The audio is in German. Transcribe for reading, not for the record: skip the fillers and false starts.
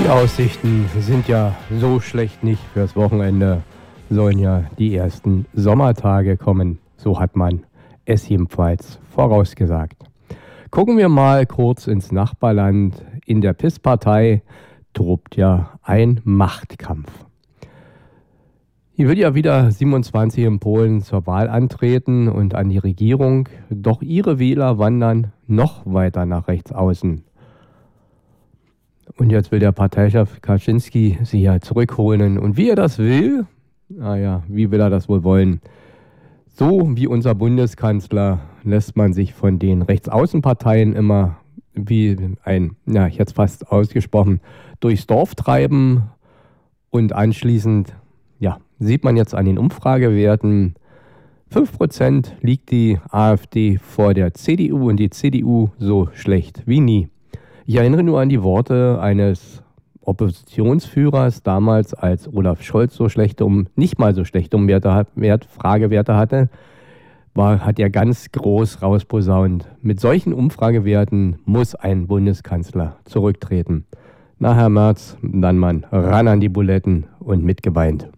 Die Aussichten sind ja so schlecht nicht fürs Wochenende. Sollen ja die ersten Sommertage kommen. So hat man es jedenfalls vorausgesagt. Gucken wir mal kurz ins Nachbarland. In der PiS-Partei tobt ja ein Machtkampf. Hier wird ja wieder 27 in Polen zur Wahl antreten und an die Regierung. Doch ihre Wähler wandern noch weiter nach rechts außen. Und jetzt will der Parteichef Kaczynski sie ja zurückholen. Und wie er das will, naja, wie will er das wohl wollen? So wie unser Bundeskanzler lässt man sich von den Rechtsaußenparteien immer wie ein, ja, jetzt fast ausgesprochen, durchs Dorf treiben. Und anschließend, ja, sieht man jetzt an den Umfragewerten, 5% liegt die AfD vor der CDU und die CDU so schlecht wie nie. Ich erinnere nur an die Worte eines Oppositionsführers damals, als Olaf Scholz nicht mal so schlechte Fragewerte hatte, hat er ganz groß rausposaunt. Mit solchen Umfragewerten muss ein Bundeskanzler zurücktreten. Na, Herr Merz, dann ran an die Buletten und mitgeweint.